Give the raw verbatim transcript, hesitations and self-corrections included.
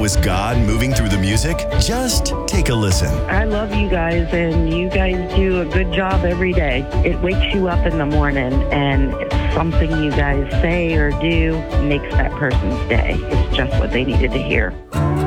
was God moving through the music? Just take a listen. I love you guys, and you guys do a good job every day. It wakes you up in the morning, and something you guys say or do makes that person's day. It's just what they needed to hear.